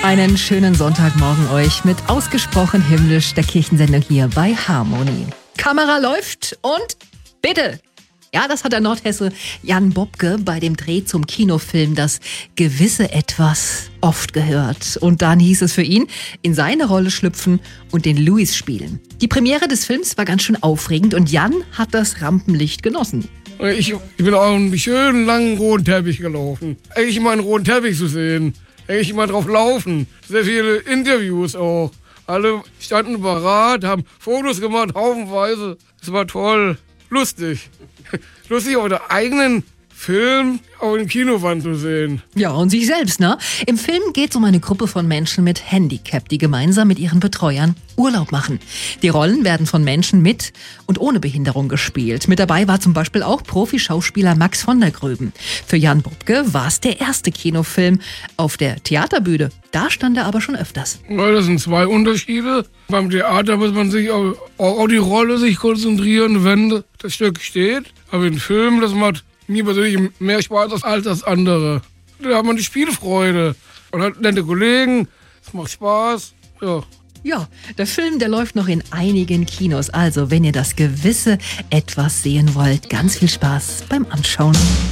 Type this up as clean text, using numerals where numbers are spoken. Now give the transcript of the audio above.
Einen schönen Sonntagmorgen euch mit ausgesprochen himmlisch der Kirchensendung hier bei Harmonie. Kamera läuft und bitte! Ja, das hat der Nordhesse Jan Bobke bei dem Dreh zum Kinofilm Das gewisse Etwas oft gehört. Und dann hieß es für ihn, in seine Rolle schlüpfen und den Louis spielen. Die Premiere des Films war ganz schön aufregend und Jan hat das Rampenlicht genossen. Ich bin auf einen schönen langen roten Teppich gelaufen. Eigentlich mal einen roten Teppich zu sehen. Eigentlich mal drauf laufen. Sehr viele Interviews auch. Alle standen parat, haben Fotos gemacht, haufenweise. Es war toll. Lustig. Lustig, auch den eigenen Film auf dem Kinowand zu sehen. Ja, und sich selbst, ne? Im Film geht es um eine Gruppe von Menschen mit Handicap, die gemeinsam mit ihren Betreuern Urlaub machen. Die Rollen werden von Menschen mit und ohne Behinderung gespielt. Mit dabei war zum Beispiel auch Profischauspieler Max von der Gröben. Für Jan Bobke war es der erste Kinofilm auf der Theaterbühne. Da stand er aber schon öfters. Ja, das sind zwei Unterschiede. Beim Theater muss man sich auch auf die Rolle sich konzentrieren, wenn das Stück steht. Aber im Film, das macht mir persönlich mehr Spaß als das andere. Da hat man die Spielfreude. Man hat nette Kollegen, es macht Spaß. Ja, der Film, der läuft noch in einigen Kinos. Also, wenn ihr das gewisse Etwas sehen wollt, ganz viel Spaß beim Anschauen.